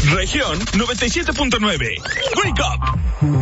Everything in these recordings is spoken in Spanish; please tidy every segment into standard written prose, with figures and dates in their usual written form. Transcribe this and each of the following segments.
Región 97.9. Wake up.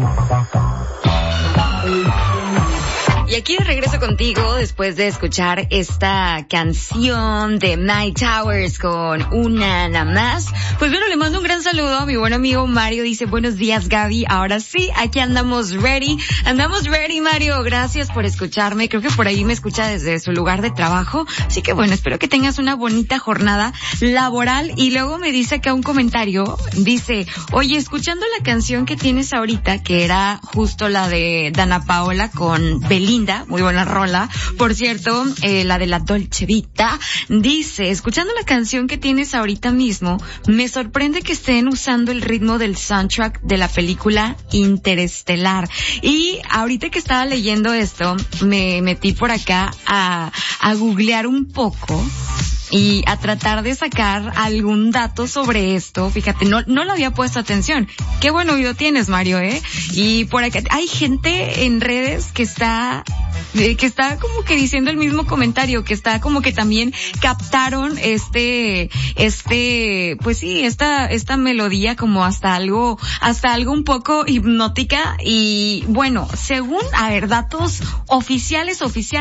Y aquí de regreso contigo después de escuchar esta canción de Night Towers con Una Nada Más. Pues bueno, le mando un gran saludo a mi buen amigo Mario. Dice, buenos días, Gaby. Ahora sí, aquí andamos ready. Andamos ready, Mario. Gracias por escucharme. Creo que por ahí me escucha desde su lugar de trabajo. Así que bueno, espero que tengas una bonita jornada laboral. Y luego me dice acá un comentario. Dice, oye, escuchando la canción que tienes ahorita, que era justo la de Dana Paola con Belinda, muy buena rola, por cierto, la de la Dolce Vita, dice, escuchando la canción que tienes ahorita mismo, me sorprende que estén usando el ritmo del soundtrack de la película Interestelar. Y ahorita que estaba leyendo esto, me metí por acá a googlear un poco y a tratar de sacar algún dato sobre esto. Fíjate, no le había puesto atención. Qué buen oído tienes, Mario, Y por acá hay gente en redes que está como que diciendo el mismo comentario, que está como que también captaron pues sí, esta melodía como hasta algo un poco hipnótica. Y bueno, según, datos oficiales,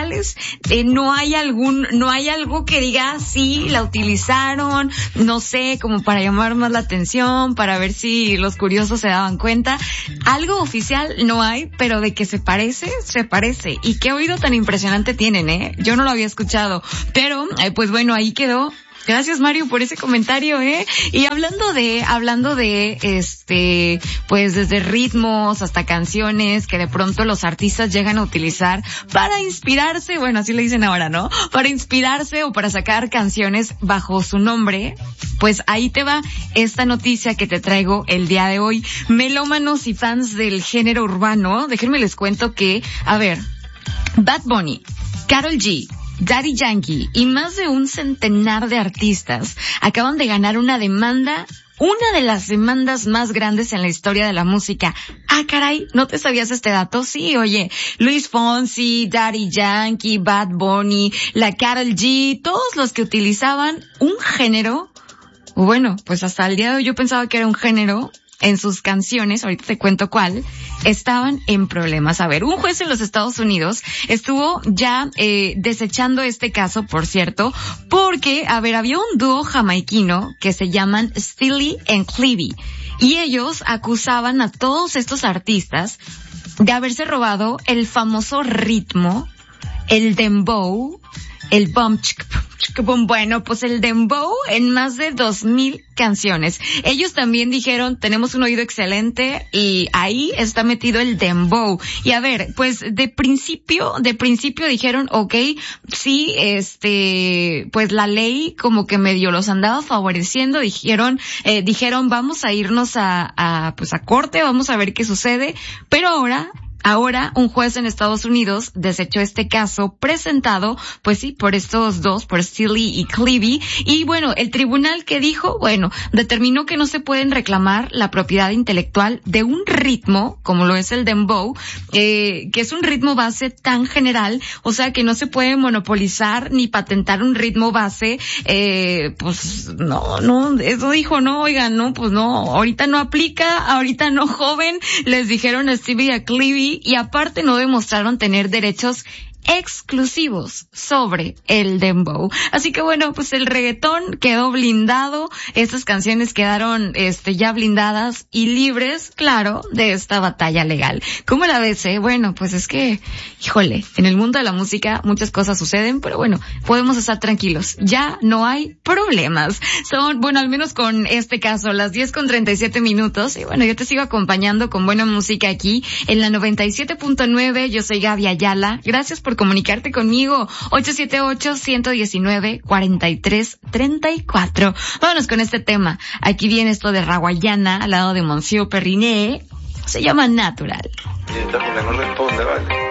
no hay algo que diga sí la utilizaron, no sé, como para llamar más la atención, para ver si los curiosos se daban cuenta. Algo oficial no hay, pero de que se parece. Y qué oído tan impresionante tienen, Yo no lo había escuchado, pero pues bueno, ahí quedó. Gracias, Mario, por ese comentario, Y hablando de pues desde ritmos hasta canciones que de pronto los artistas llegan a utilizar para inspirarse, bueno, así le dicen ahora, ¿no? Para inspirarse o para sacar canciones bajo su nombre, pues ahí te va esta noticia que te traigo el día de hoy. Melómanos y fans del género urbano, déjenme les cuento que, Bad Bunny, Karol G, Daddy Yankee y más de un centenar de artistas acaban de ganar una demanda, una de las demandas más grandes en la historia de la música. Ah, caray, ¿no te sabías este dato? Sí, oye, Luis Fonsi, Daddy Yankee, Bad Bunny, la Karol G, todos los que utilizaban un género, bueno, pues hasta el día de hoy yo pensaba que era un género, en sus canciones, ahorita te cuento cuál, estaban en problemas. Un juez en los Estados Unidos estuvo ya desechando este caso, por cierto, porque, había un dúo jamaiquino que se llaman Steely and Clevie, y ellos acusaban a todos estos artistas de haberse robado el famoso ritmo, el dembow, el bum, bueno, pues el dembow en más de 2,000 canciones. Ellos también dijeron, tenemos un oído excelente y ahí está metido el dembow. Y pues de principio dijeron, okay, sí, pues la ley como que medio los andaba favoreciendo, dijeron, vamos a irnos a corte, vamos a ver qué sucede, pero Ahora, un juez en Estados Unidos desechó este caso presentado, pues sí, por estos dos, por Steely y Clevie. Y bueno, el tribunal que dijo, determinó que no se pueden reclamar la propiedad intelectual de un ritmo, como lo es el dembow, que es un ritmo base tan general, o sea que no se puede monopolizar ni patentar un ritmo base, pues no, eso dijo, no, oigan, no, pues no, ahorita no aplica, ahorita no, joven, les dijeron a Steely y a Clevie. Y aparte no demostraron tener derechos exclusivos sobre el dembow. Así que bueno, pues el reggaetón quedó blindado, estas canciones quedaron ya blindadas y libres, claro, de esta batalla legal. ¿Cómo la ves, Bueno, pues es que, híjole, en el mundo de la música muchas cosas suceden, pero bueno, podemos estar tranquilos, ya no hay problemas. Al menos con este caso, las 10:37, y bueno, yo te sigo acompañando con buena música aquí en la 97.9, yo soy Gaby Ayala, gracias por comunicarte conmigo, 878-119-4334. Vámonos con este tema. Aquí viene esto de Raguayana, al lado de Monsieur Perriné. Se llama Natural. Y esta porque no responde, vale.